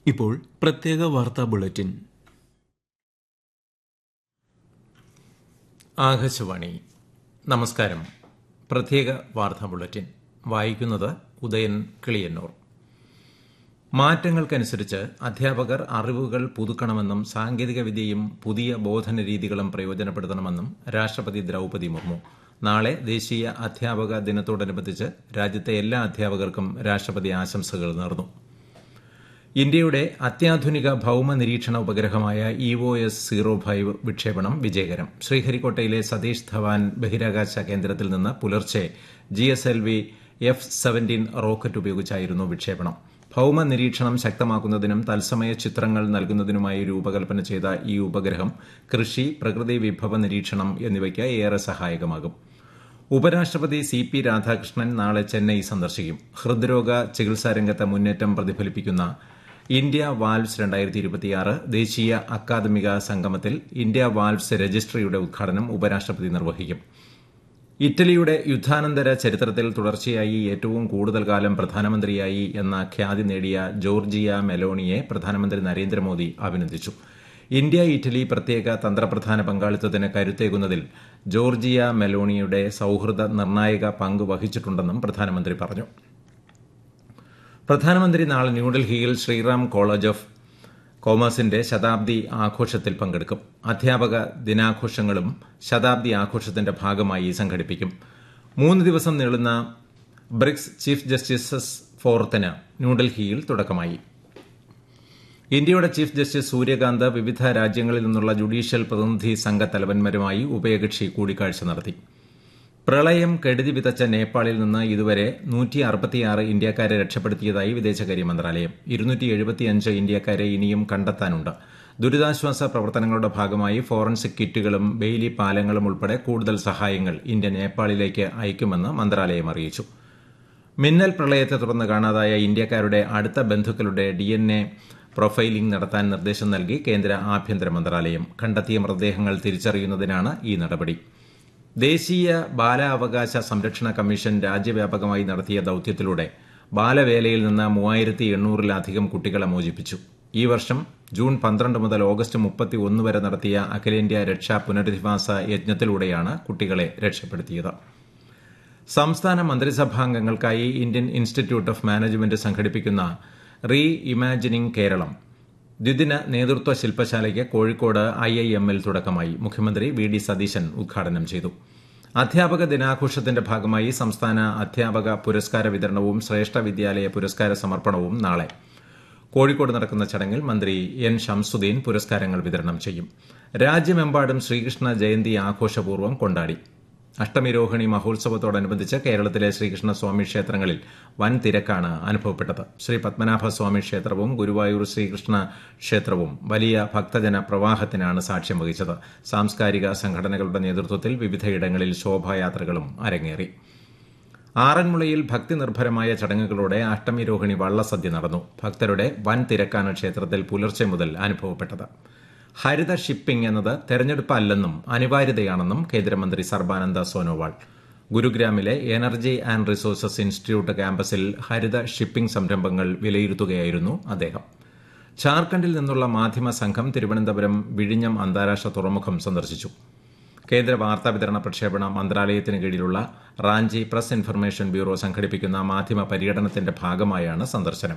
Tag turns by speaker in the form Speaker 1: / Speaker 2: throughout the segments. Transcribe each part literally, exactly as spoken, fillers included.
Speaker 1: ഇപ്പോൾ പ്രത്യേക വാർത്താ ബുള്ളറ്റിൻ.
Speaker 2: ആകാശവാണി. നമസ്കാരം. പ്രത്യേക വാർത്താ ബുള്ളറ്റിൻ വായിക്കുന്നത് ഉദയൻ കിളിയന്നൂർ. മാറ്റങ്ങൾക്കനുസരിച്ച് അധ്യാപകർ അറിവുകൾ പുതുക്കണമെന്നും സാങ്കേതികവിദ്യയും പുതിയ ബോധന രീതികളും പ്രയോജനപ്പെടുത്തണമെന്നും രാഷ്ട്രപതി ദ്രൌപദി മുർമു. നാളെ ദേശീയ അധ്യാപക ദിനത്തോടനുബന്ധിച്ച് രാജ്യത്തെ എല്ലാ അധ്യാപകർക്കും രാഷ്ട്രപതി ആശംസകൾ നേർന്നു. ഇന്ത്യയുടെ അത്യാധുനിക ഭൌമ നിരീക്ഷണ ഉപഗ്രഹമായ E O S zero five വിക്ഷേപണം വിജയകരം. ശ്രീഹരിക്കോട്ടയിലെ സതീഷ് ധവാൻ ബഹിരാകാശ കേന്ദ്രത്തിൽ നിന്ന് പുലർച്ചെ G S L V F seventeen rocket ഉപയോഗിച്ചായിരുന്നു വിക്ഷേപണം. ഭൌമ നിരീക്ഷണം ശക്തമാക്കുന്നതിനും തത്സമയ ചിത്രങ്ങൾ നൽകുന്നതിനുമായി രൂപകൽപ്പന ചെയ്ത ഈ ഉപഗ്രഹം കൃഷി, പ്രകൃതി വിഭവ നിരീക്ഷണം എന്നിവയ്ക്ക് ഏറെ സഹായകമാകും. ഉപരാഷ്ട്രപതി സി പി രാധാകൃഷ്ണൻ നാളെ ചെന്നൈ സന്ദർശിക്കും. ഹൃദ്രോഗ ചികിത്സാരംഗത്തെ മുന്നേറ്റം പ്രതിഫലിപ്പിക്കുന്ന ഇന്ത്യ വാൽവ്സ് രണ്ടായിരത്തി ഇരുപത്തിയാറ് ദേശീയ അക്കാദമിക സംഗമത്തിൽ ഇന്ത്യ വാൽവ്സ് രജിസ്ട്രിയുടെ ഉദ്ഘാടനം ഉപരാഷ്ട്രപതി നിർവഹിക്കും. ഇറ്റലിയുടെ യുദ്ധാനന്തര ചരിത്രത്തിൽ തുടർച്ചയായി ഏറ്റവും കൂടുതൽ കാലം പ്രധാനമന്ത്രിയായി എന്ന ഖ്യാതി നേടിയ ജോർജിയ മെലോണിയെ പ്രധാനമന്ത്രി നരേന്ദ്രമോദി അഭിനന്ദിച്ചു. ഇന്ത്യ ഇറ്റലി പ്രത്യേക തന്ത്രപ്രധാന പങ്കാളിത്തത്തിന് കരുത്തേകുന്നതിൽ ജോർജിയ മെലോണിയുടെ സൌഹൃദ നിർണായക പങ്ക് വഹിച്ചിട്ടുണ്ടെന്നും പ്രധാനമന്ത്രി പറഞ്ഞു. പ്രധാനമന്ത്രി നാളെ ന്യൂഡൽഹിയിൽ ശ്രീറാം കോളേജ് ഓഫ് കോമേഴ്സിന്റെ ശതാബ്ദി ആഘോഷത്തിൽ പങ്കെടുക്കും. അധ്യാപക ദിനാഘോഷങ്ങളും ശതാബ്ദി ആഘോഷത്തിന്റെ ഭാഗമായി സംഘടിപ്പിക്കും. മൂന്ന് ദിവസം നീളുന്ന ബ്രിക്സ് ചീഫ് ജസ്റ്റിസസ് ഫോറത്തിന് ന്യൂഡൽഹിയിൽ തുടക്കമായി. ഇന്ത്യയുടെ ചീഫ് ജസ്റ്റിസ് സൂര്യകാന്ത് വിവിധ രാജ്യങ്ങളിൽ നിന്നുള്ള ജുഡീഷ്യൽ പ്രതിനിധി സംഘ തലവന്മാരുമായി ഉഭയകക്ഷി കൂടിക്കാഴ്ച നടത്തി. പ്രളയം കെടുതി വിതച്ച നേപ്പാളിൽ നിന്ന് ഇതുവരെ നൂറ്റി അറുപത്തിയാറ് ഇന്ത്യക്കാരെ രക്ഷപ്പെടുത്തിയതായി വിദേശകാര്യ മന്ത്രാലയം. ഇരുന്നൂറ്റി എഴുപത്തിയഞ്ച് ഇന്ത്യക്കാരെ ഇനിയും കണ്ടെത്താനുണ്ട്. ദുരിതാശ്വാസ പ്രവർത്തനങ്ങളുടെ ഭാഗമായി ഫോറൻസിക് കിറ്റുകളും ബെയിലി പാലങ്ങളും ഉൾപ്പെടെ കൂടുതൽ സഹായങ്ങൾ ഇന്ത്യ നേപ്പാളിലേക്ക് അയക്കുമെന്ന് മന്ത്രാലയം അറിയിച്ചു. മിന്നൽ പ്രളയത്തെ തുടർന്ന് കാണാതായ ഇന്ത്യക്കാരുടെ അടുത്ത ബന്ധുക്കളുടെ ഡി എൻ എ പ്രൊഫൈലിംഗ് നടത്താൻ നിർദ്ദേശം നൽകി കേന്ദ്ര ആഭ്യന്തര മന്ത്രാലയം. കണ്ടെത്തിയ മൃതദേഹങ്ങൾ തിരിച്ചറിയുന്നതിനാണ് ഈ നടപടി. ദേശീയ ബാലാവകാശ സംരക്ഷണ കമ്മീഷൻ രാജ്യവ്യാപകമായി നടത്തിയ ദൌത്യത്തിലൂടെ ബാലവേലയിൽ നിന്ന് മൂവായിരത്തി എണ്ണൂറിലധികം കുട്ടികളെ മോചിപ്പിച്ചു. ഈ വർഷം ജൂൺ പന്ത്രണ്ട് മുതൽ ഓഗസ്റ്റ് മുപ്പത്തി ഒന്ന് വരെ നടത്തിയ അഖിലേന്ത്യാ രക്ഷാ പുനരധിവാസ യജ്ഞത്തിലൂടെയാണ് കുട്ടികളെ രക്ഷപ്പെടുത്തിയത്. സംസ്ഥാന മന്ത്രിസഭാംഗങ്ങൾക്കായി ഇന്ത്യൻ ഇൻസ്റ്റിറ്റ്യൂട്ട് ഓഫ് മാനേജ്മെന്റ് സംഘടിപ്പിക്കുന്ന റീ ഇമാജിനിംഗ് കേരളം ദ്വിദിന നേതൃത്വ ശില്പശാലയ്ക്ക് കോഴിക്കോട് ഐ ഐ എമ്മിൽ തുടക്കമായി. മുഖ്യമന്ത്രി വി ഡി സതീശൻ ഉദ്ഘാടനം ചെയ്തു. അധ്യാപക ദിനാഘോഷത്തിന്റെ ഭാഗമായി സംസ്ഥാന അധ്യാപക പുരസ്കാര വിതരണവും ശ്രേഷ്ഠ വിദ്യാലയ പുരസ്കാര സമർപ്പണവും നാളെ. കോഴിക്കോട് നടക്കുന്ന ചടങ്ങിൽ മന്ത്രി എൻ ഷംസുദ്ദീൻ പുരസ്കാരങ്ങൾ വിതരണം ചെയ്യും. രാജ്യമെമ്പാടും ശ്രീകൃഷ്ണ ജയന്തി ആഘോഷപൂർവ്വം കൊണ്ടാടി. അഷ്ടമിരോഹിണി മഹോത്സവത്തോടനുബന്ധിച്ച് കേരളത്തിലെ ശ്രീകൃഷ്ണസ്വാമി ക്ഷേത്രങ്ങളിൽ വൻ തിരക്കാണ് അനുഭവപ്പെട്ടത്. ശ്രീ പത്മനാഭസ്വാമി ക്ഷേത്രവും ഗുരുവായൂർ ശ്രീകൃഷ്ണ ക്ഷേത്രവും വലിയ ഭക്തജന പ്രവാഹത്തിനാണ് സാക്ഷ്യം വഹിച്ചത്. സാംസ്കാരിക സംഘടനകളുടെ നേതൃത്വത്തിൽ വിവിധയിടങ്ങളിൽ ശോഭായാത്രകളും അരങ്ങേറി. ആറന്മുളയിൽ ഭക്തിനിർഭരമായ ചടങ്ങുകളോടെ അഷ്ടമിരോഹിണി വള്ളസദ്യ നടന്നു. ഭക്തരുടെ വൻ തിരക്കാണ് ക്ഷേത്രത്തിൽ പുലർച്ചെ മുതൽ അനുഭവപ്പെട്ടത്. ഹരിത ഷിപ്പിംഗ് എന്നത് തെരഞ്ഞെടുപ്പ് അല്ലെന്നും അനിവാര്യതയാണെന്നും കേന്ദ്രമന്ത്രി Sarbananda Sonowal. ഗുരുഗ്രാമിലെ energy and resources institute ക്യാമ്പസിൽ ഹരിത ഷിപ്പിംഗ് സംരംഭങ്ങൾ വിലയിരുത്തുകയായിരുന്നു അദ്ദേഹം. ഝാർഖണ്ഡിൽ നിന്നുള്ള മാധ്യമ സംഘം തിരുവനന്തപുരം വിഴിഞ്ഞം അന്താരാഷ്ട്ര തുറമുഖം സന്ദർശിച്ചു. കേന്ദ്ര വാർത്താവിതരണ പ്രക്ഷേപണ മന്ത്രാലയത്തിന് കീഴിലുള്ള റാഞ്ചി പ്രസ് ഇൻഫർമേഷൻ ബ്യൂറോ സംഘടിപ്പിക്കുന്ന മാധ്യമ പര്യടനത്തിന്റെ ഭാഗമായാണ് സന്ദർശനം.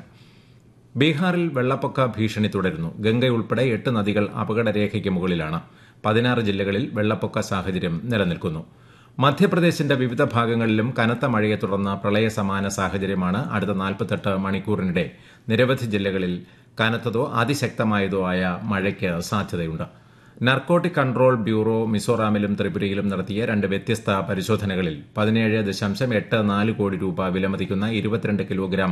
Speaker 2: ബീഹാറിൽ വെള്ളപ്പൊക്ക ഭീഷണി തുടരുന്നു. ഗംഗയുൾപ്പെടെ എട്ട് നദികൾ അപകടരേഖയ്ക്ക് മുകളിലാണ്. പതിനാറ് ജില്ലകളിൽ വെള്ളപ്പൊക്ക സാഹചര്യം നിലനിൽക്കുന്നു. മധ്യപ്രദേശിന്റെ വിവിധ ഭാഗങ്ങളിലും കനത്ത മഴയെ തുടർന്ന് പ്രളയ സമാന സാഹചര്യമാണ്. അടുത്ത നാൽപ്പത്തെട്ട് മണിക്കൂറിനിടെ നിരവധി ജില്ലകളിൽ കനത്തതോ അതിശക്തമായതോ ആയ മഴയ്ക്ക് സാധ്യതയുണ്ട്. നർക്കോട്ടിക് കൺട്രോൾ ബ്യൂറോ മിസോറാമിലും ത്രിപുരയിലും നടത്തിയ രണ്ട് വ്യത്യസ്ത പരിശോധനകളിൽ പതിനേഴ് ദശാംശം എട്ട് നാല് കോടി രൂപ വിലമതിക്കുന്ന ഇരുപത്തിരണ്ട് കിലോഗ്രാം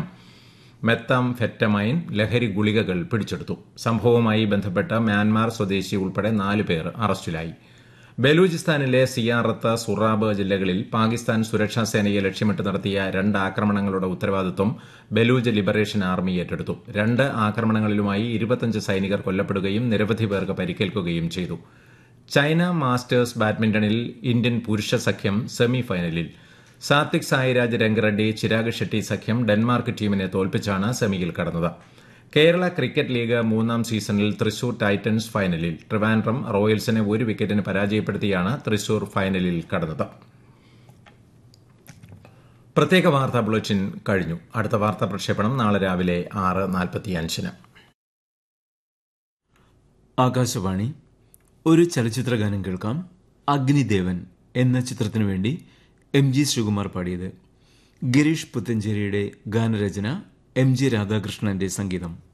Speaker 2: മെത്താംഫെറ്റമൈൻ ലഹരി ഗുളികകൾ പിടിച്ചെടുത്തു. സംഭവവുമായി ബന്ധപ്പെട്ട് മ്യാൻമാർ സ്വദേശി ഉൾപ്പെടെ നാല് പേർ അറസ്റ്റിലായി. ബലൂചിസ്ഥാനിലെ സിയാറത്ത്, സുറാബ് ജില്ലകളിൽ പാകിസ്ഥാൻ സുരക്ഷാ സേനയെ ലക്ഷ്യമിട്ട് നടത്തിയ രണ്ട് ആക്രമണങ്ങളുടെ ഉത്തരവാദിത്വം ബലൂജ് ലിബറേഷൻ ആർമി ഏറ്റെടുത്തു. രണ്ട് ആക്രമണങ്ങളിലുമായി ഇരുപത്തിയഞ്ച് സൈനികർ കൊല്ലപ്പെടുകയും നിരവധി പേർക്ക് പരിക്കേൽക്കുകയും ചെയ്തു. ചൈന മാസ്റ്റേഴ്സ് ബാഡ്മിന്റണിൽ ഇന്ത്യൻ പുരുഷ സഖ്യം സെമി ഫൈനലിൽ. സാത്വിക് സായിരാജ് രംഗറെഡ്ഡി ചിരാഗ് ഷെട്ടി സഖ്യം ഡെൻമാർക്ക് ടീമിനെ തോൽപ്പിച്ചാണ് സെമിയിൽ കടന്നത്. കേരള ക്രിക്കറ്റ് ലീഗ് മൂന്നാം സീസണിൽ തൃശൂർ ടൈറ്റൻസ് ഫൈനലിൽ. ട്രിവാൻഡ്രം റോയൽസിനെ ഒരു വിക്കറ്റിന് പരാജയപ്പെടുത്തിയാണ് തൃശൂർ ഫൈനലിൽ കടന്നത്. പ്രത്യേക വാർത്താ ബുള്ളറ്റിൻ കഴിഞ്ഞു. അടുത്ത വാർത്താ പ്രക്ഷേപണം നാളെ രാവിലെ ആറ് നാൽപ്പത്തിയഞ്ചിന്.
Speaker 1: ആകാശവാണി. ഒരു ചലച്ചിത്ര ഗാനം കേൾക്കാം. അഗ്നിദേവൻ എന്ന ചിത്രത്തിനു വേണ്ടി എം ജി ശ്രീകുമാർ പാടിയത്. ഗിരീഷ് പുത്തഞ്ചേരിയുടെ ഗാനരചന, എം ജി രാധാകൃഷ്ണന്റെ സംഗീതം.